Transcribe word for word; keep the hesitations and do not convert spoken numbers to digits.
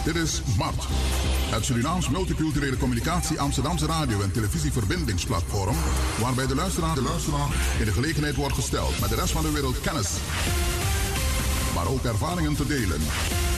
Dit is MART, het Surinaams Multiculturele Communicatie Amsterdamse radio- en televisieverbindingsplatform, waarbij de luisteraar, de luisteraar in de gelegenheid wordt gesteld met de rest van de wereld kennis, maar ook ervaringen te delen.